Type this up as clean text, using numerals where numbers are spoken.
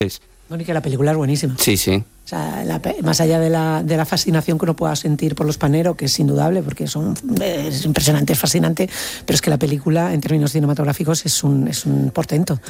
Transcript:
Bueno, y que la película es buenísima. Sí, sí. O sea, más allá de la fascinación que uno pueda sentir por los Panero, que es indudable, porque es impresionante, es fascinante, pero es que la película, en términos cinematográficos, es un portento.